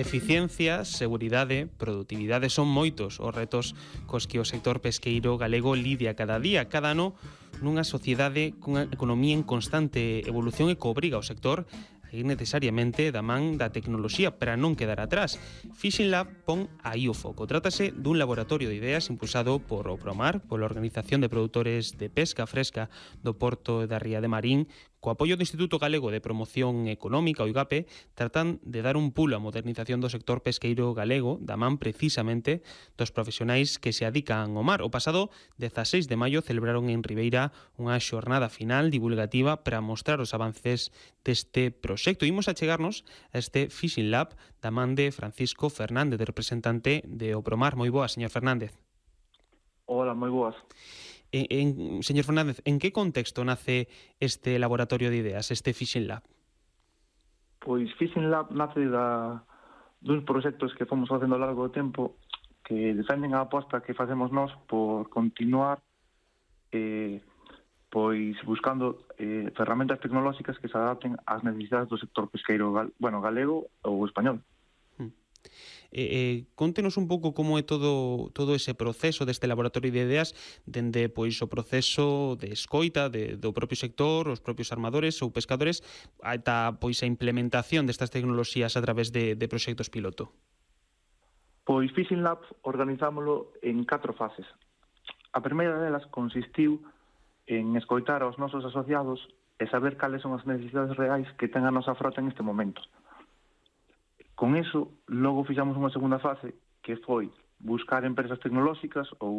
Eficiencia, seguridade, produtividade son moitos os retos cos que o sector pesqueiro galego lidia cada día, cada ano, nunha sociedade cunha economía en constante evolución e que obriga ao sector a ir necesariamente da man da tecnoloxía para non quedar atrás. Fishing Lab pon aí o foco. Trátase dun laboratorio de ideas impulsado por Opromar, pola Organización de Produtores de Pesca Fresca do Porto da Ría de Marín, co apoio do Instituto Galego de Promoción Económica, o IGAPE, tratan de dar un pulo á modernización do sector pesqueiro galego, da man precisamente dos profesionais que se adican ao mar. O pasado 16 de maio celebraron en Ribeira unha xornada final divulgativa para mostrar os avances deste proxecto. Imos a chegarnos a este Fishing Lab da man de Francisco Fernández, representante de Opromar. Moi boa, señor Fernández. Hola, moi boas. Señor Fernández, en que contexto nace este laboratorio de ideas, este Fishing Lab? Pois Fishing Lab nace duns proxectos que fomos facendo ao largo do tempo que defenden a aposta que facemos nós por continuar pois buscando ferramentas tecnolóxicas que se adapten ás necesidades do sector pesqueiro galego ou español. Contenos un pouco como é todo ese proceso deste laboratorio de ideas, dende pois o proceso de escoita do propio sector, os propios armadores ou pescadores, ata pois a implementación destas tecnoloxías a través de proxectos piloto. Pois Fishing Lab organizámoslo en 4 fases. A primeira delas consistiu en escoitar aos nosos asociados e saber cales son as necesidades reais que ten a nosa frota en este momento. Con iso, logo fixamos unha segunda fase que foi buscar empresas tecnolóxicas ou